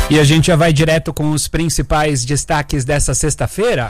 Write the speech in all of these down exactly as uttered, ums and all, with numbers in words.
E a gente já vai direto com os principais destaques dessa sexta-feira.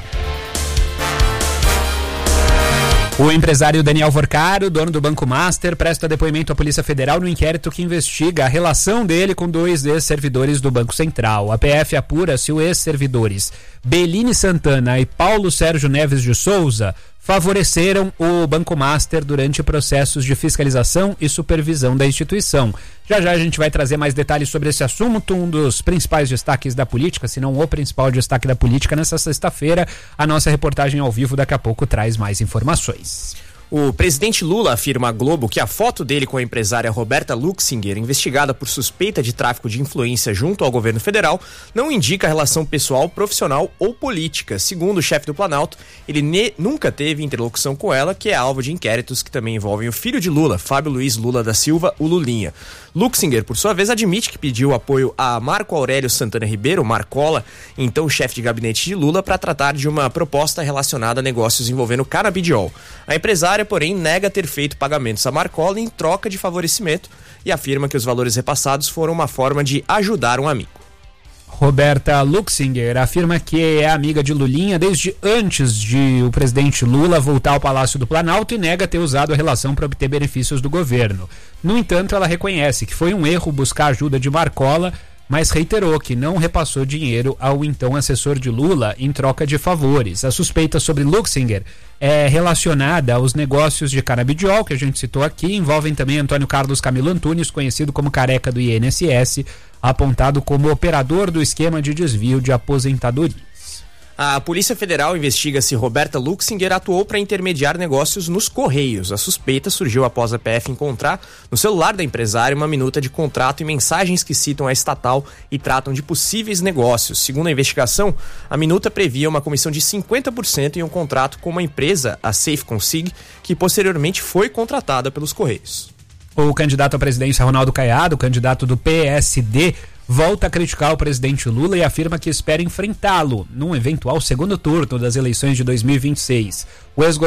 O empresário Daniel Vorcaro, dono do Banco Master, presta depoimento à Polícia Federal no inquérito que investiga a relação dele com dois ex-servidores do Banco Central. A P F apura se os ex-servidores Beline Santana e Paulo Sérgio Neves de Souza favoreceram o Banco Master durante processos de fiscalização e supervisão da instituição. Já já a gente vai trazer mais detalhes sobre esse assunto, um dos principais destaques da política, se não o principal destaque da política nessa sexta-feira. A nossa reportagem ao vivo daqui a pouco traz mais informações. O presidente Lula afirma à Globo que a foto dele com a empresária Roberta Luxinger, investigada por suspeita de tráfico de influência junto ao governo federal, não indica relação pessoal, profissional ou política. Segundo o chefe do Planalto, ele ne- nunca teve interlocução com ela, que é alvo de inquéritos que também envolvem o filho de Lula, Fábio Luiz Lula da Silva, o Lulinha. Luxinger, por sua vez, admite que pediu apoio a Marco Aurélio Santana Ribeiro, Marcola, então chefe de gabinete de Lula, para tratar de uma proposta relacionada a negócios envolvendo canabidiol. A empresária, porém, nega ter feito pagamentos a Marcola em troca de favorecimento e afirma que os valores repassados foram uma forma de ajudar um amigo. Roberta Luxinger afirma que é amiga de Lulinha desde antes de o presidente Lula voltar ao Palácio do Planalto e nega ter usado a relação para obter benefícios do governo. No entanto, ela reconhece que foi um erro buscar ajuda de Marcola, mas reiterou que não repassou dinheiro ao então assessor de Lula em troca de favores. A suspeita sobre Luxinger é relacionada aos negócios de canabidiol, que a gente citou aqui, envolvem também Antônio Carlos Camilo Antunes, conhecido como Careca do I N S S, apontado como operador do esquema de desvio de aposentadorias. A Polícia Federal investiga se Roberta Luxinger atuou para intermediar negócios nos Correios. A suspeita surgiu após a P F encontrar no celular da empresária uma minuta de contrato e mensagens que citam a estatal e tratam de possíveis negócios. Segundo a investigação, a minuta previa uma comissão de cinquenta por cento em um contrato com uma empresa, a Safe Consig, que posteriormente foi contratada pelos Correios. O candidato à presidência Ronaldo Caiado, candidato do P S D, volta a criticar o presidente Lula e afirma que espera enfrentá-lo num eventual segundo turno das eleições de dois mil e vinte e seis. O ex